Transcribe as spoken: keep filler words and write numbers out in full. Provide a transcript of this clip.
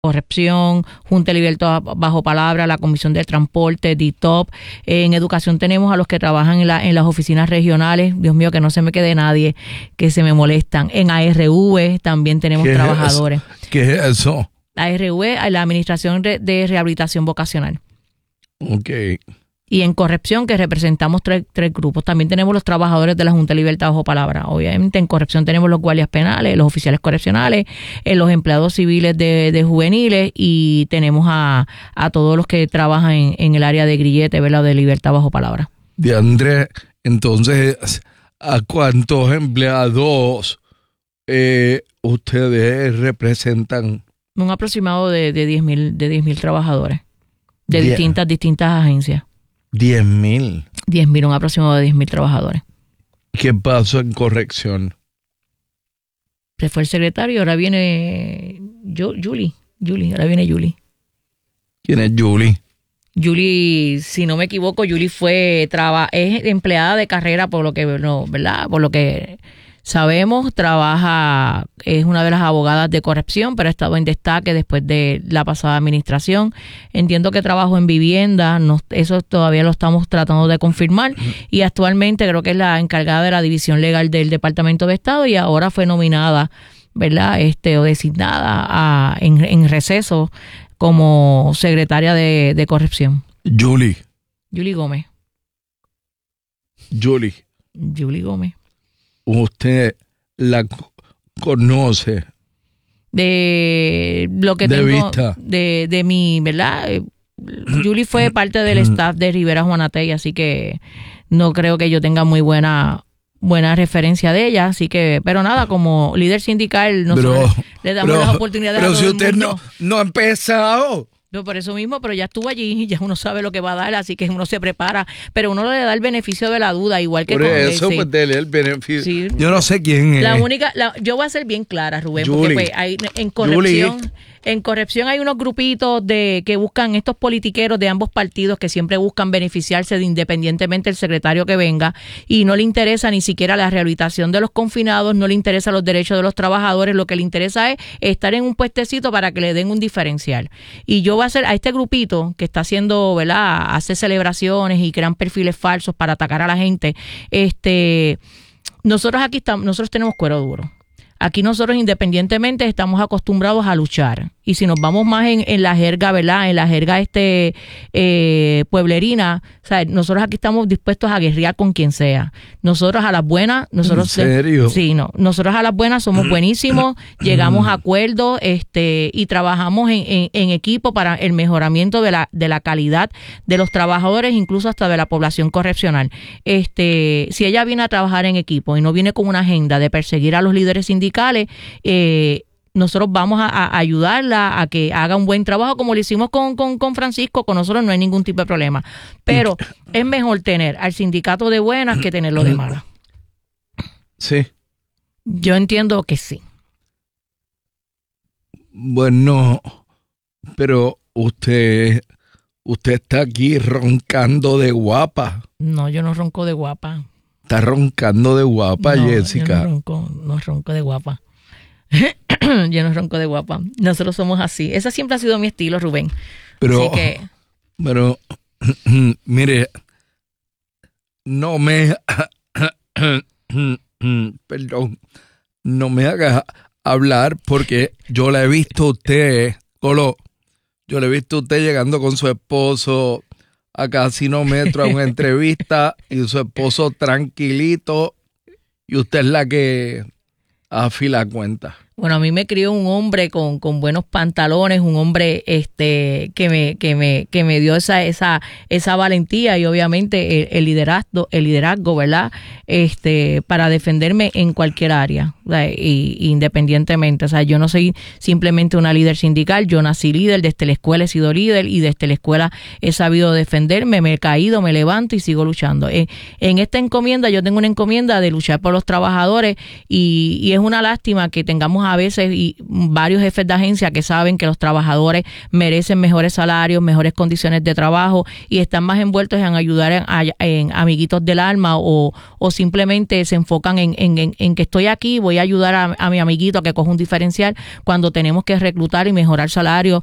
Corrección, Junta de Libertad Bajo Palabra, la Comisión de Transporte, D I T O P. En educación tenemos a los que trabajan en, la, en las oficinas regionales. Dios mío, que no se me quede nadie, que se me molestan. En A R V también tenemos ¿Qué trabajadores. Es, ¿Qué es eso? A R V, la Administración de, de Rehabilitación Vocacional. Ok. Y en corrección, que representamos tres, tres grupos. También tenemos los trabajadores de la Junta de Libertad Bajo Palabra. Obviamente en corrección tenemos los guardias penales, los oficiales correccionales, eh, los empleados civiles de, de juveniles, y tenemos a, a todos los que trabajan en, en el área de grillete, ¿verdad?, de libertad bajo palabra. De Andrés, entonces, ¿a cuántos empleados eh, ustedes representan? Un aproximado de, de diez mil de diez mil trabajadores de Diez. distintas distintas agencias. Diez mil. diez mil, un aproximado de diez mil trabajadores. ¿Qué pasó en corrección? Se fue el secretario, ahora viene yo, Julie. Julie, ahora viene Julie. ¿Quién es Julie? Julie, si no me equivoco, Julie fue traba, es empleada de carrera, por lo que no, ¿verdad? Por lo que sabemos, trabaja, es una de las abogadas de corrección, pero ha estado en destaque después de la pasada administración. Entiendo que trabajó en vivienda, no, eso todavía lo estamos tratando de confirmar, y actualmente creo que es la encargada de la división legal del Departamento de Estado, y ahora fue nominada, ¿verdad? Este, o designada a, en, en receso como secretaria de, de corrección. Julie. Julie Gómez. Julie. Julie Gómez. ¿Usted la conoce? De lo que de tengo vista. De, de mi, ¿verdad? Julie fue parte del staff de Rivera Juanatey, así que no creo que yo tenga muy buena buena referencia de ella, así que, pero nada, como líder sindical nosotros pero, le damos pero, las oportunidades pero a todo si el usted mundo. no, no ha empezado. No, por eso mismo, pero ya estuvo allí, ya uno sabe lo que va a dar, así que uno se prepara, pero uno le da el beneficio de la duda, igual que por con eso, sí. pues dele el beneficio. Sí. Yo no sé quién es. La única, la, yo voy a ser bien clara, Rubén, Julie. porque pues hay, en corrección, Julie. en corrección hay unos grupitos de que buscan estos politiqueros de ambos partidos que siempre buscan beneficiarse de independientemente el secretario que venga, y no le interesa ni siquiera la rehabilitación de los confinados, no le interesa los derechos de los trabajadores, lo que le interesa es estar en un puestecito para que le den un diferencial. Y yo voy a hacer a este grupito que está haciendo, ¿verdad?, hace celebraciones y crean perfiles falsos para atacar a la gente. Este, nosotros aquí estamos, nosotros tenemos cuero duro. Aquí nosotros independientemente estamos acostumbrados a luchar. Y si nos vamos más en, en la jerga, ¿verdad? En la jerga este eh, pueblerina, o sea, nosotros aquí estamos dispuestos a guerrear con quien sea. Nosotros a las buenas, nosotros ¿En serio? Sí, no, nosotros a las buenas somos buenísimos, llegamos a acuerdos, este, y trabajamos en, en, en equipo para el mejoramiento de la, de la calidad de los trabajadores, incluso hasta de la población correccional. Este, si ella viene a trabajar en equipo y no viene con una agenda de perseguir a los líderes sindicales, eh, nosotros vamos a, a ayudarla a que haga un buen trabajo, como lo hicimos con, con, con Francisco. Con nosotros no hay ningún tipo de problema, pero es mejor tener al sindicato de buenas que tenerlo de malas. Sí. Yo entiendo que sí. Bueno, pero usted usted está aquí roncando de guapa. No, yo no ronco de guapa. Está roncando de guapa, no, Jessica. Yo no ronco, no ronco de guapa. Yo no ronco de guapa. Nosotros somos así. Ese siempre ha sido mi estilo, Rubén. Pero, así que... pero, mire, no me, perdón, no me haga hablar porque yo la he visto a usted, Colo, yo le he visto a usted llegando con su esposo a Casino Metro a una entrevista y su esposo tranquilito y usted es la que afila cuenta. Bueno, a mí me crió un hombre con, con buenos pantalones, un hombre este que me que me que me dio esa esa esa valentía y obviamente el, el liderazgo, el liderazgo, ¿verdad? Este para defenderme en cualquier área, ¿verdad? Y, y independientemente, o sea, yo no soy simplemente una líder sindical, yo nací líder, desde la escuela he sido líder y desde la escuela he sabido defenderme, me he caído, me levanto y sigo luchando. En, en esta encomienda yo tengo una encomienda de luchar por los trabajadores y, y es una lástima que tengamos a a veces y varios jefes de agencia que saben que los trabajadores merecen mejores salarios, mejores condiciones de trabajo y están más envueltos en ayudar en, en amiguitos del alma o, o simplemente se enfocan en, en, en, en que estoy aquí, voy a ayudar a, a mi amiguito a que coja un diferencial cuando tenemos que reclutar y mejorar salarios